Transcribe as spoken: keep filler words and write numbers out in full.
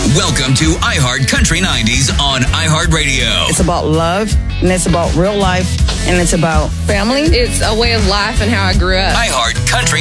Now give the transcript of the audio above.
Welcome to iHeart Country nineties on iHeartRadio. It's about love, and it's about real life, and it's about family. It's a way of life and how I grew up. iHeart Country